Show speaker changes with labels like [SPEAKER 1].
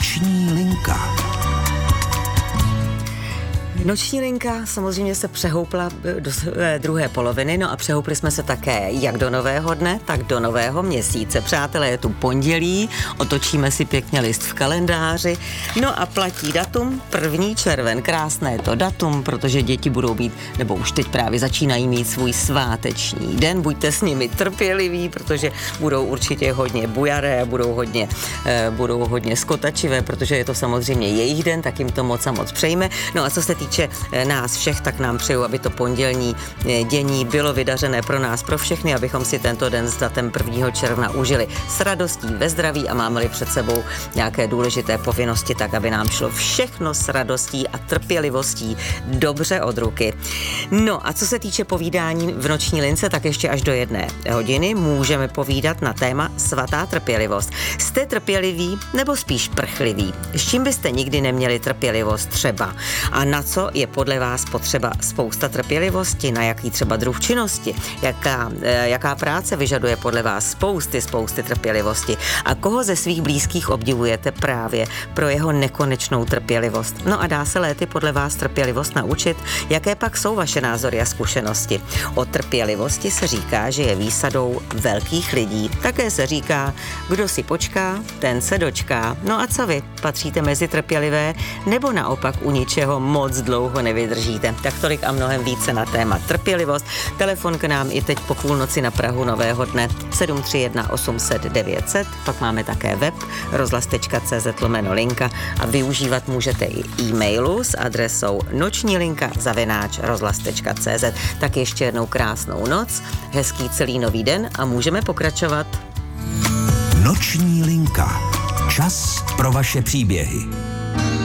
[SPEAKER 1] Noční linka.
[SPEAKER 2] Noční linka samozřejmě se přehoupla do své druhé poloviny, no a přehoupli jsme se také jak do nového dne, tak do nového měsíce. Přátelé, je tu pondělí, otočíme si pěkně list v kalendáři, no a platí datum 1. červen. Krásné to datum, protože děti budou být, nebo už teď právě začínají mít svůj sváteční den. Buďte s nimi trpěliví, protože budou určitě hodně bujaré, budou hodně skotačivé, protože je to samozřejmě jejich den, tak jim to moc a moc přejme. No a co se týče nás všech, tak nám přeju, aby to pondělní dění bylo vydařené pro nás, pro všechny, abychom si tento den s datem 1. června užili s radostí, ve zdraví a máme-li před sebou nějaké důležité povinnosti, tak aby nám šlo všechno s radostí a trpělivostí dobře od ruky. No a co se týče povídání v noční lince, tak ještě až do 1 hodiny můžeme povídat na téma svatá trpělivost. Jste trpěliví nebo spíš prchliví? S čím byste nikdy neměli trpělivost třeba? A na co je podle vás potřeba spousta trpělivosti? Na jaký třeba druh činnosti? Jaká práce vyžaduje podle vás spousty trpělivosti? A koho ze svých blízkých obdivujete právě pro jeho nekonečnou trpělivost? No a dá se léty podle vás trpělivost naučit? Jaké pak jsou vaše názory a zkušenosti? O trpělivosti se říká, že je výsadou velkých lidí. Také se říká, kdo si počká, ten se dočká. No a co vy? Patříte mezi trpělivé nebo naopak u ničeho moc dlouho nevydržíte? Tak tolik a mnohem více na téma trpělivost. Telefon k nám i teď po půlnoci na prahu nového dne 731 800 900, pak máme také web rozhlas.cz/linka a využívat můžete i e-mailu s adresou nočnilinka@rozhlas.cz. Tak ještě jednou krásnou noc, hezký celý nový den a můžeme pokračovat.
[SPEAKER 1] Noční linka. Čas pro vaše příběhy.